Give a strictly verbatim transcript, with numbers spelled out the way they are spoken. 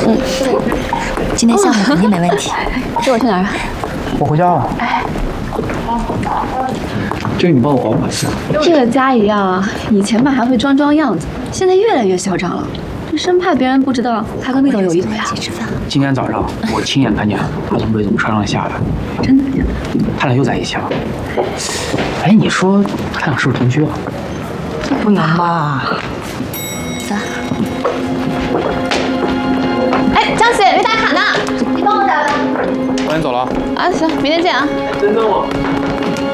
嗯，今天项目肯定没问题。 这我去哪儿啊？ 我回家了。哎，这个你帮我吧。 这个家一样啊，以前吧还会装装样子，现在越来越嚣张了，这生怕别人不知道他跟魏总有一腿啊。 今天早上我亲眼看见他从魏总车上下来， 真的假的？ 他俩又在一起了。哎，你说他俩是不是同居啊？ 这不能吧？走。 哎，江喜没打卡呢，你帮我打吧。 我先走了。 啊，行，明天见啊。 真等我。